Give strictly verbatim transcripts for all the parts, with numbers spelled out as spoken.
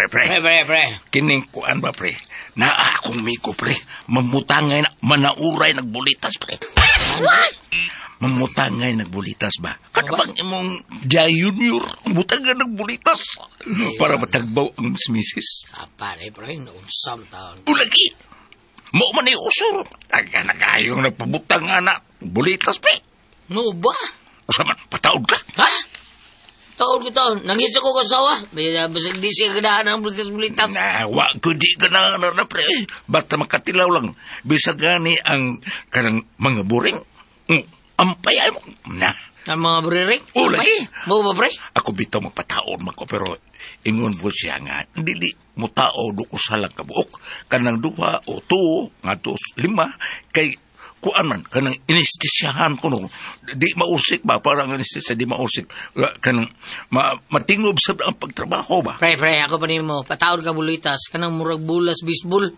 pre, pre. Pre, pre, pre. Kining kuan ba, pre? Naa akong miko, pre. Mamutangay na, manauray nagbulitas, pre. What? Mamutangay nagbulitas ba? Ano bang imong Jai Junior? Mutangay nagbulitas. Para matagbaw ang misis. Ah, pare, pre, naunsam taon. Ulagi. Mo man iusor. Taga na kayong nagpabutang nga na. Bulitas, pre. No ba? Asa man, pataod ka? Ha? Taon ko taon. Nangisa ko kasawa. May basig di siya ganahan ng bulitas-bulitas. Nawa ko di ganahan na, pre. Basta makatilaw lang. Bisa gani ang kanang mga buring. Mm, ampay mo. Na. Ang mga buririk? O, lagi. Mo ba, pre? Ako bitaw magpataon man ko, pero ingon po siya nga, dili mo tao do usalang kabuok. Kanang duha o tuo, nga tos lima, kay kuan man, kanang inestisyahan ko no. Di mausik ba? Parang anestisya, di mausik. Kanang ma, matingob sa ang pagtrabaho ba? Pre, pre, ako pa mo, pataon ka bulitas, kanang murag bulas, bisbol.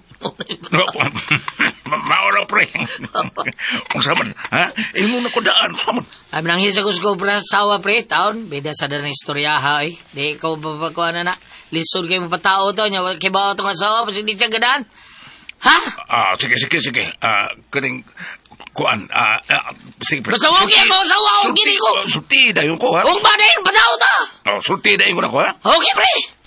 Maura, pre. Kung saman, ha? Imo na ko daan, saman. Ay, nangis ako sa kubra sawa, pre, taon. Beda sa dana istorya, ha, eh. Di ko papakuha na na. Lisod kayo mapatao to, niya, kibaw itong asawa, kasi di siya ganaan. Ha? Ah, sige, sige, sige. Ah, kaning kuan, ah, ah, sige, pre. Basta wagi ako, asawa, wagi ko. Sulti, dayon ko, ha? Huwag ba na yun, patao to. Oh, sulti, dayon ko na ko, ha? Okay, pre.